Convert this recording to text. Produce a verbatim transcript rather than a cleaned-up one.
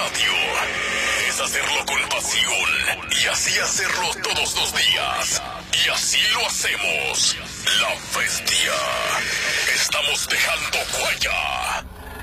radio es hacerlo con pasión y así hacerlo todos los días. Y así lo hacemos.